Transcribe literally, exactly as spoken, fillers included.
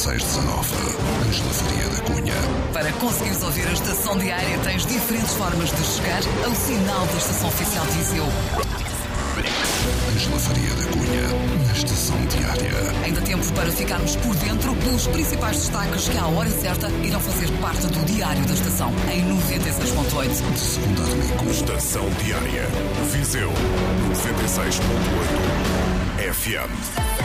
seis dezanove. Ângela Faria da Cunha. Para conseguires ouvir a Estação Diária, tens diferentes formas de chegar ao sinal da Estação Oficial de Viseu. Ângela Faria da Cunha, na Estação Diária. Ainda temos para ficarmos por dentro dos principais destaques que, à hora certa, irão fazer parte do Diário da Estação, em noventa e seis ponto oito. De segunda a domingo. Estação Diária. Viseu, noventa e seis ponto oito F M.